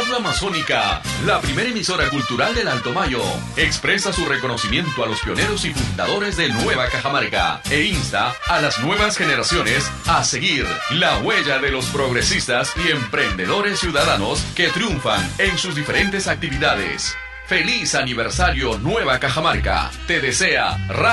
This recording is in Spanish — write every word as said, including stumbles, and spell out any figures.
Radio Amazónica, la primera emisora cultural del Alto Mayo, expresa su reconocimiento a los pioneros y fundadores de Nueva Cajamarca e insta a las nuevas generaciones a seguir la huella de los progresistas y emprendedores ciudadanos que triunfan en sus diferentes actividades. ¡Feliz aniversario Nueva Cajamarca! Te desea